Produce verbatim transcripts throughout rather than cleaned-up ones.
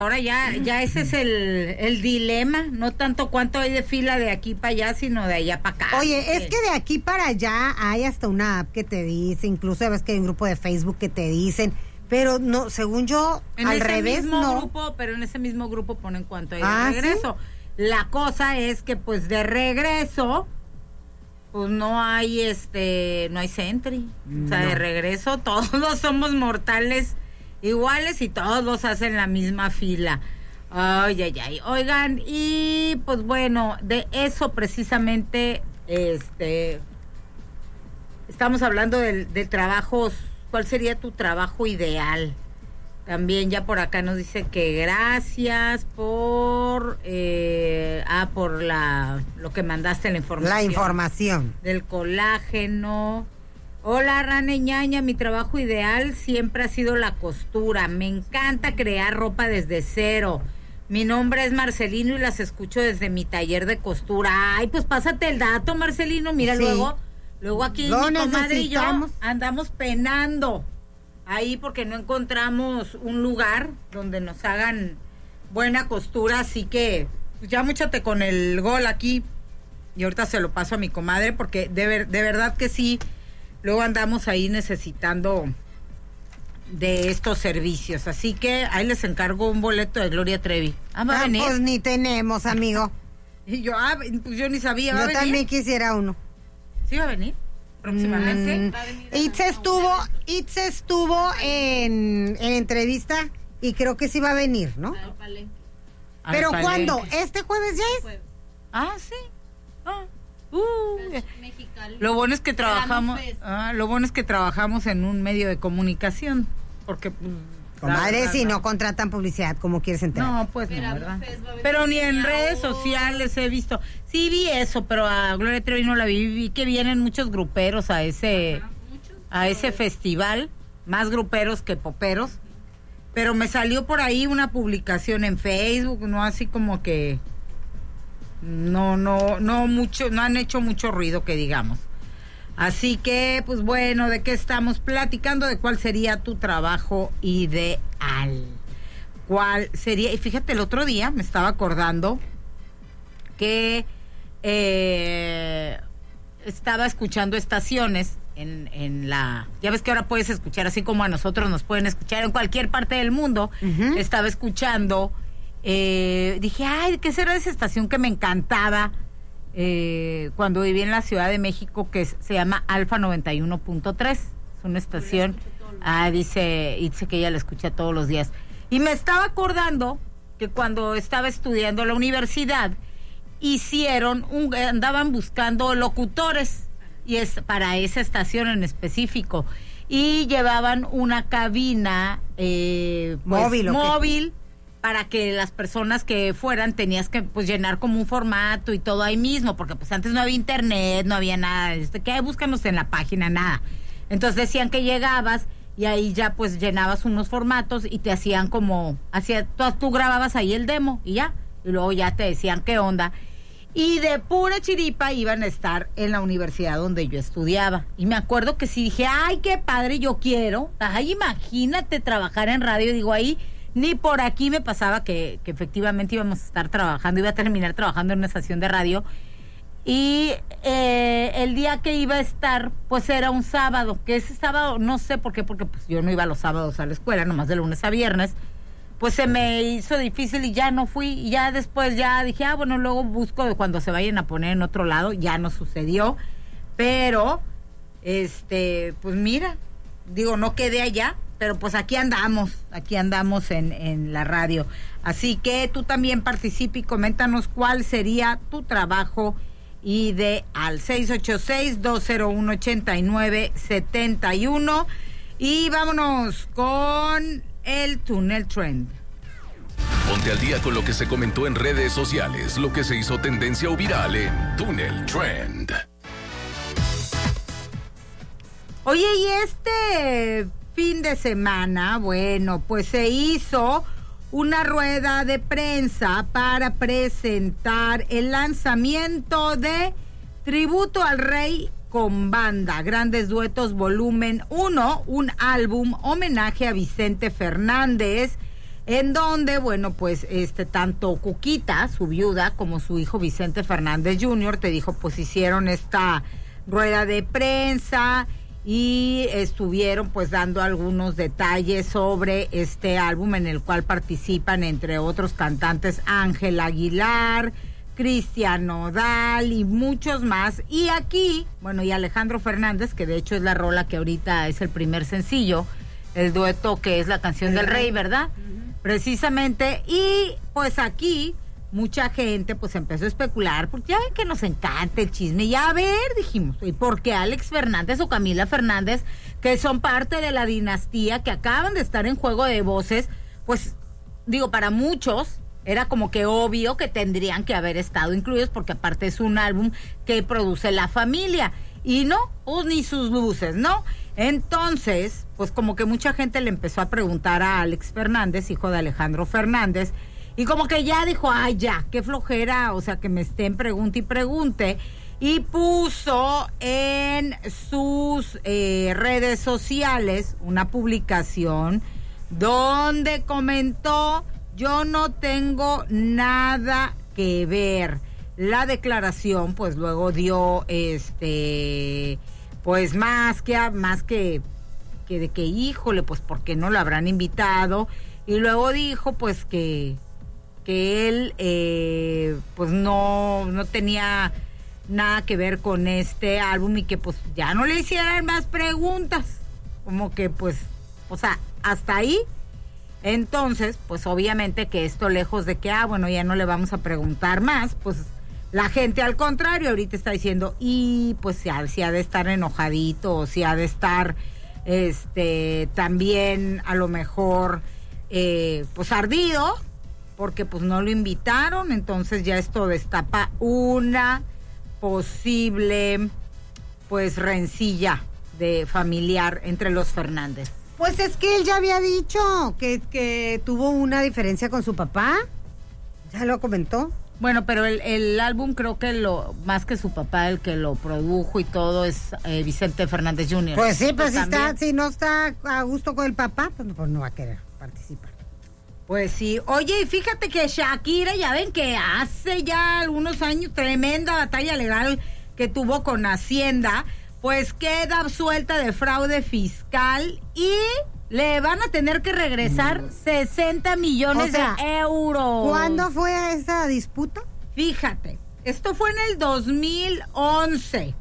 Ahora ya, ya ese es el, el dilema, no tanto cuánto hay de fila de aquí para allá, sino de allá para acá. Oye, porque... es que de aquí para allá hay hasta una app que te dice, incluso ves que hay un grupo de Facebook que te dicen, pero no, según yo, en al ese revés mismo no. Grupo, pero en ese mismo grupo ponen cuánto hay ah, de regreso. ¿Sí? La cosa es que pues de regreso, pues no hay este, no hay Sentry. No. O sea, de regreso todos somos mortales iguales y todos hacen la misma fila. Ay, ay, ay. Oigan, y pues bueno, de eso precisamente, este, estamos hablando del, del trabajo. ¿Cuál sería tu trabajo ideal? También ya por acá nos dice que gracias por, eh, ah, por la, lo que mandaste, la información. La información. Del colágeno. Hola, Rane Ñaña, mi trabajo ideal siempre ha sido la costura. Me encanta crear ropa desde cero. Mi nombre es Marcelino y las escucho desde mi taller de costura. Ay, pues pásate el dato, Marcelino. Mira, sí. luego, luego aquí Lo mi comadre y yo andamos penando ahí porque no encontramos un lugar donde nos hagan buena costura. Así que pues ya múchate con el gol aquí y ahorita se lo paso a mi comadre porque de, ver, de verdad que sí. Luego andamos ahí necesitando de estos servicios. Así que ahí les encargo un boleto de Gloria Trevi. Ah, ¿va a venir? Pues ni tenemos, amigo. Y yo, ah, pues yo ni sabía. ¿Va yo a venir? También quisiera uno. ¿Sí va a venir? Próximamente. Mm, Itze estuvo, Itze estuvo en, en entrevista y creo que sí va a venir, ¿no? Pero ¿cuándo? ¿Este jueves ya es? Jueves. Ah, sí. Ah. Uh, lo bueno es que trabajamos, ah, lo bueno es que trabajamos en un medio de comunicación, porque comadre, si no contratan publicidad, ¿cómo quieres entrar? No, pues no, ¿verdad? Pero ni en redes sociales he visto. Sí vi eso, pero a Gloria Trevi no la vi, vi que vienen muchos gruperos a ese Ajá, a ese festival, más gruperos que poperos. Pero me salió por ahí una publicación en Facebook, no así como que No, no, no mucho, no han hecho mucho ruido que digamos. Así que, pues bueno, ¿de qué estamos platicando? ¿De cuál sería tu trabajo ideal? ¿Cuál sería? Y fíjate, el otro día me estaba acordando que eh, estaba escuchando estaciones en, en la... Ya ves que ahora puedes escuchar, así como a nosotros nos pueden escuchar en cualquier parte del mundo. Uh-huh. Estaba escuchando... Eh, dije, ay, ¿qué será esa estación que me encantaba eh, cuando viví en la Ciudad de México, que es, se llama Alfa noventa y uno punto tres? Es una estación, ah, dice, dice que ella la escucha todos los días. Y me estaba acordando que cuando estaba estudiando en la universidad, hicieron, un, andaban buscando locutores, y es para esa estación en específico, y llevaban una cabina eh, pues, móvil, móvil para que las personas que fueran tenías que pues llenar como un formato y todo ahí mismo, porque pues antes no había internet, no había nada, este, que búscanos en la página, nada. Entonces decían que llegabas y ahí ya pues llenabas unos formatos y te hacían como, hacía, tú, tú grababas ahí el demo y ya, y luego ya te decían qué onda. Y de pura chiripa iban a estar en la universidad donde yo estudiaba. Y me acuerdo que sí dije, ay, qué padre, yo quiero. Ay, imagínate trabajar en radio, digo, ahí ni por aquí me pasaba que, que efectivamente íbamos a estar trabajando, iba a terminar trabajando en una estación de radio. Y eh, el día que iba a estar, pues era un sábado, que ese sábado, no sé por qué, porque pues yo no iba los sábados a la escuela, nomás de lunes a viernes, pues se me hizo difícil y ya no fui, y ya después ya dije, ah, bueno, luego busco de cuando se vayan a poner en otro lado, ya no sucedió, pero, este, pues mira, digo, no quedé allá, pero pues aquí andamos, aquí andamos en, en la radio. Así que tú también participa y coméntanos cuál sería tu trabajo ideal. seis ocho seis, dos cero uno, ocho nueve siete uno. Y vámonos con el Túnel Trend. Ponte al día con lo que se comentó en redes sociales, lo que se hizo tendencia o viral en Túnel Trend. Oye, y este fin de semana, bueno, pues se hizo una rueda de prensa para presentar el lanzamiento de Tributo al Rey con Banda, Grandes Duetos Volumen uno, un álbum homenaje a Vicente Fernández, en donde, bueno, pues este tanto Cuquita, su viuda, como su hijo Vicente Fernández junior, te dijo, pues hicieron esta rueda de prensa y estuvieron pues dando algunos detalles sobre este álbum en el cual participan entre otros cantantes Ángel Aguilar, Cristian Nodal y muchos más. Y aquí, bueno, y Alejandro Fernández, que de hecho es la rola que ahorita es el primer sencillo, el dueto que es la canción del rey, ¿verdad? Uh-huh. Precisamente, y pues aquí mucha gente pues empezó a especular, porque ya ven que nos encanta el chisme, y a ver, dijimos, ¿y por qué Alex Fernández o Camila Fernández, que son parte de la dinastía, que acaban de estar en Juego de Voces, pues, digo, para muchos era como que obvio que tendrían que haber estado incluidos, porque aparte es un álbum que produce la familia, y no, pues ni sus luces, ¿no? Entonces, pues como que mucha gente le empezó a preguntar a Alex Fernández, hijo de Alejandro Fernández, y como que ya dijo, ay ya, qué flojera, o sea, que me estén pregunte y pregunte, y puso en sus eh, redes sociales una publicación donde comentó, yo no tengo nada que ver. La declaración, pues luego dio, este, pues más que, más que, que de que, híjole, pues ¿por qué no lo habrán invitado? Y luego dijo, pues que, que él, eh, pues no, no tenía nada que ver con este álbum y que pues ya no le hicieran más preguntas. Como que pues, o sea, hasta ahí. Entonces, pues obviamente que esto lejos de que, ah, bueno, ya no le vamos a preguntar más, pues la gente al contrario ahorita está diciendo, y pues si ha, si ha de estar enojadito, o si ha de estar, este, también a lo mejor, eh, pues ardido, porque pues no lo invitaron, entonces ya esto destapa una posible, pues, rencilla de familiar entre los Fernández. Pues es que él ya había dicho que, que tuvo una diferencia con su papá. ¿Ya lo comentó? Bueno, pero el, el álbum creo que lo más que su papá, el que lo produjo y todo es eh, Vicente Fernández junior Pues sí, pues si, está, si no está a gusto con el papá, pues, pues no va a querer participar. Pues sí. Oye, y fíjate que Shakira, ya ven que hace ya algunos años, tremenda batalla legal que tuvo con Hacienda, pues queda absuelta de fraude fiscal y le van a tener que regresar sesenta millones o sea, de euros. ¿Cuándo fue esa disputa? Fíjate, esto fue en el dos mil once.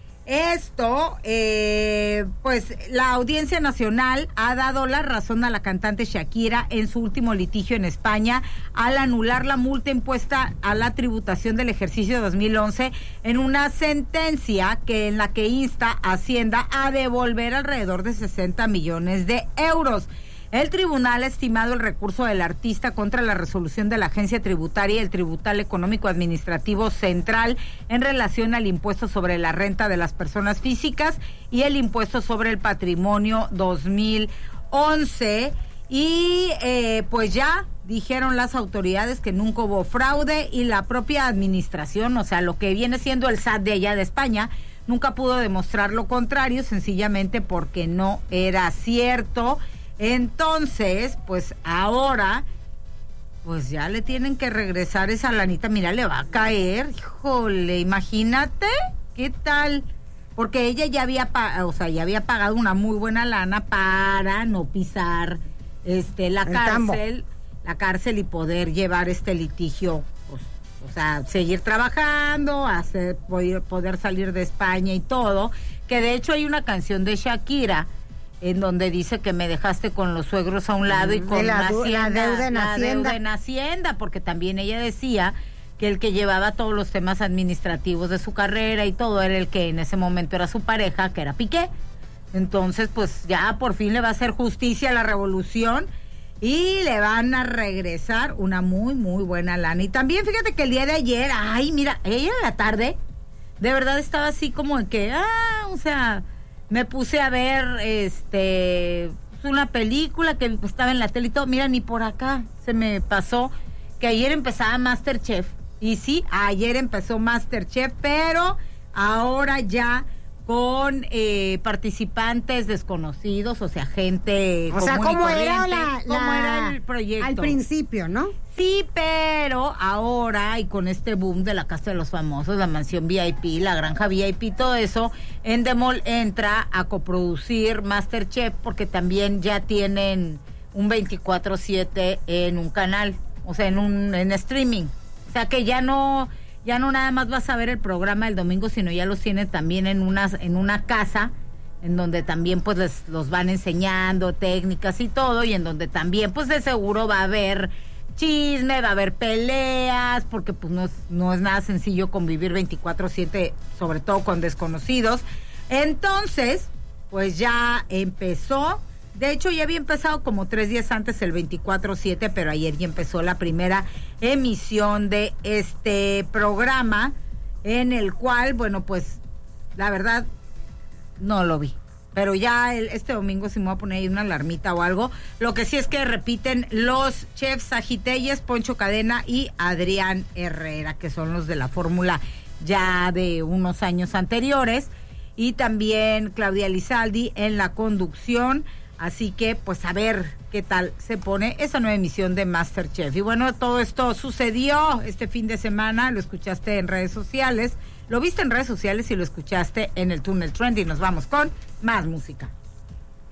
Esto, eh, pues la Audiencia Nacional ha dado la razón a la cantante Shakira en su último litigio en España al anular la multa impuesta a la tributación del ejercicio dos mil once en una sentencia que en la que insta a Hacienda a devolver alrededor de sesenta millones de euros. El tribunal ha estimado el recurso del artista contra la resolución de la Agencia Tributaria y el Tribunal Económico Administrativo Central en relación al impuesto sobre la renta de las personas físicas y el impuesto sobre el patrimonio dos mil once. Y eh, pues ya dijeron las autoridades que nunca hubo fraude y la propia administración, o sea, lo que viene siendo el S A T de allá de España, nunca pudo demostrar lo contrario, sencillamente porque no era cierto. Entonces, pues ahora, pues ya le tienen que regresar esa lanita, mira, le va a caer, híjole, imagínate, ¿qué tal? Porque ella ya había, o sea, ya había pagado una muy buena lana para no pisar este la cárcel, la cárcel y poder llevar este litigio, pues, o sea, seguir trabajando, hacer poder, poder salir de España y todo, que de hecho hay una canción de Shakira en donde dice que me dejaste con los suegros a un lado y con la, Hacienda, la deuda en la Hacienda. deuda en Hacienda, porque también ella decía que el que llevaba todos los temas administrativos de su carrera y todo era el que en ese momento era su pareja, que era Piqué. Entonces, pues ya por fin le va a hacer justicia a la revolución y le van a regresar una muy, muy buena lana. Y también fíjate que el día de ayer, ay, mira, ella en la tarde, de verdad estaba así como de que, ah, o sea, me puse a ver este una película que estaba en la tele y todo. Mira, ni por acá se me pasó que ayer empezaba MasterChef. Y sí, ayer empezó MasterChef, pero ahora ya con eh, participantes desconocidos, o sea, gente o sea, común y ¿cómo corriente. era la, ¿Cómo la- era el proyecto? al principio, ¿no? Sí, pero ahora y con este boom de la Casa de los Famosos, la mansión V I P, la granja V I P, todo eso, Endemol entra a coproducir MasterChef porque también ya tienen un veinticuatro siete en un canal, o sea, en un en streaming. O sea que ya no ya no nada más vas a ver el programa el domingo, sino ya los tienen también en unas en una casa en donde también pues les los van enseñando técnicas y todo, y en donde también pues de seguro va a haber chisme, va a haber peleas, porque pues no es, no es nada sencillo convivir veinticuatro siete, sobre todo con desconocidos. Entonces, pues ya empezó, de hecho ya había empezado como tres días antes el veinticuatro siete, pero ayer ya empezó la primera emisión de este programa, en el cual, bueno, pues la verdad no lo vi. Pero ya el, este domingo sí me voy a poner ahí una alarmita o algo. Lo que sí es que repiten los chefs Sagitelles, Poncho Cadena y Adrián Herrera, que son los de la fórmula ya de unos años anteriores. Y también Claudia Lizaldi en la conducción. Así que, pues, a ver qué tal se pone esa nueva emisión de MasterChef. Y bueno, todo esto sucedió este fin de semana. Lo escuchaste en redes sociales. Lo viste en redes sociales y lo escuchaste en el Túnel Trendy. Nos vamos con más música.